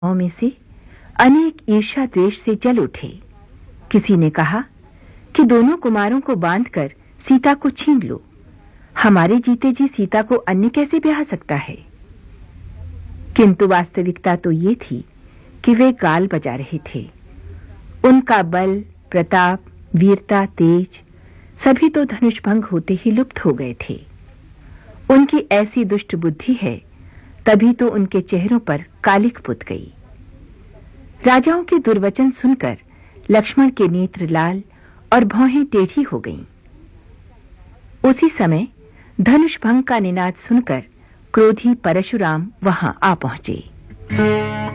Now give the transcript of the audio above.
में से अनेक ईर्ष्या द्वेष से जल उठे। किसी ने कहा कि दोनों कुमारों को बांधकर सीता को छीन लो। हमारे जीते जी सीता को अन्य कैसे ब्याह सकता है? किंतु वास्तविकता तो ये थी कि वे गाल बजा रहे थे। उनका बल, प्रताप, वीरता, तेज सभी तो धनुष भंग होते ही लुप्त हो गए थे। उनकी ऐसी दुष्ट बुद्धि है, तभी तो उनके चेहरों पर कालिख पुत गई। राजाओं के दुर्वचन सुनकर लक्ष्मण के नेत्र लाल और भौहें टेढ़ी हो गईं। उसी समय धनुष भंग का निनाद सुनकर क्रोधी परशुराम वहां आ पहुंचे।